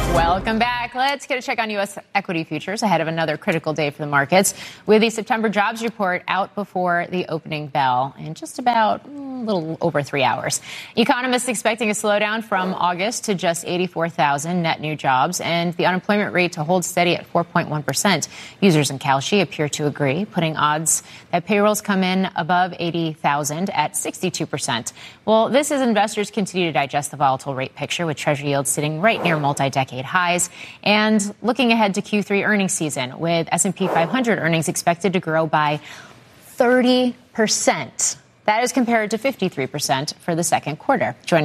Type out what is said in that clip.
Welcome back. Let's get a check on U.S. equity futures ahead of another critical day for the markets, with the September jobs report out before the opening bell in just about a little over 3 hours. Economists expecting a slowdown from August to just 84,000 net new jobs and the unemployment rate to hold steady at 4.1%. Users in Kalshi appear to agree, putting odds that payrolls come in above 80,000 at 62%. Well, this as investors continue to digest the volatile rate picture, with Treasury yields sitting right near multi-decade highs, and looking ahead to Q3 earnings season, with S&P 500 earnings expected to grow by 30%. That is compared to 53% for the second quarter. Joining